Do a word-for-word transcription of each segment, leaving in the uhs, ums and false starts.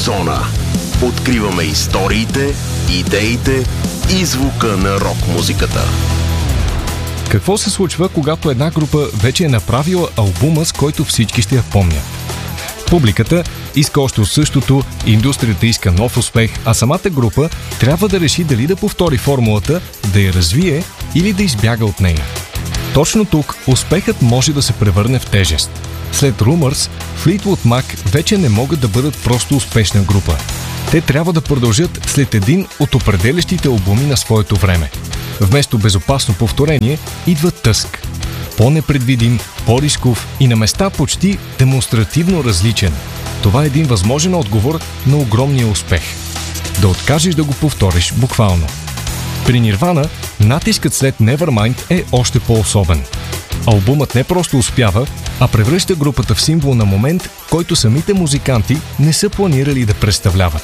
Зона. Откриваме историите, идеите и звука на рок-музиката. Какво се случва, когато една група вече е направила албума, с който всички ще я помнят? Публиката иска още от същото, индустрията иска нов успех, а самата група трябва да реши дали да повтори формулата, да я развие или да избяга от нея. Точно тук успехът може да се превърне в тежест. След Rumours, Fleetwood Mac вече не могат да бъдат просто успешна група. Те трябва да продължат след един от определящите албуми на своето време. Вместо безопасно повторение идва тъск. По-непредвидим, по-рисков и на места почти демонстративно различен. Това е един възможен отговор на огромния успех. Да откажеш да го повториш буквално. При Nirvana натискът след Nevermind е още по-особен. Албумът не просто успява, а превръща групата в символ на момент, който самите музиканти не са планирали да представляват.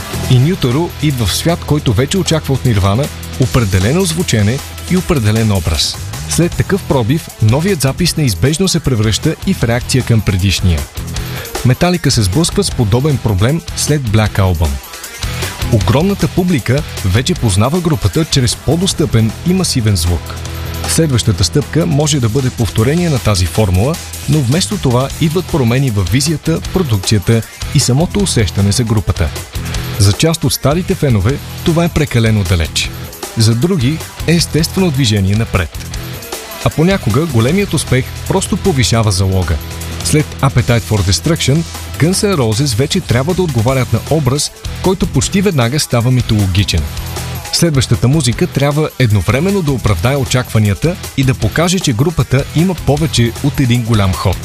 И In Utero идва в свят, който вече очаква от Nirvana определено звучене и определен образ. След такъв пробив, новият запис неизбежно се превръща и в реакция към предишния. Металика се сблъскват с подобен проблем след Black Album. Огромната публика вече познава групата чрез по-достъпен и масивен звук. Следващата стъпка може да бъде повторение на тази формула, но вместо това идват промени във визията, продукцията и самото усещане за групата. За част от старите фенове това е прекалено далеч. За други е естествено движение напред. А понякога големият успех просто повишава залога. След Appetite for Destruction, Guns N' Roses вече трябва да отговарят на образ, който почти веднага става митологичен. Следващата музика трябва едновременно да оправдае очакванията и да покаже, че групата има повече от един голям ход.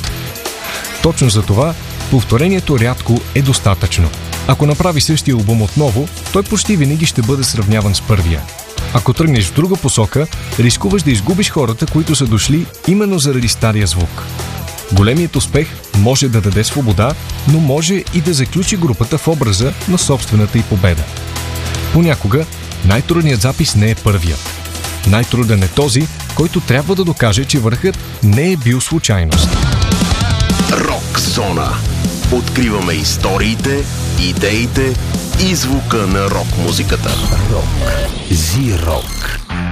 Точно за това повторението рядко е достатъчно. Ако направи същия албум отново, той почти винаги ще бъде сравняван с първия. Ако тръгнеш в друга посока, рискуваш да изгубиш хората, които са дошли именно заради стария звук. Големият успех може да даде свобода, но може и да заключи групата в образа на собствената й победа. Понякога най-трудният запис не е първият. Най-труден е този, който трябва да докаже, че върхът не е бил случайност. Рок Зона. Откриваме историите, идеите и звука на рок-музиката. Рок. Зи-рок.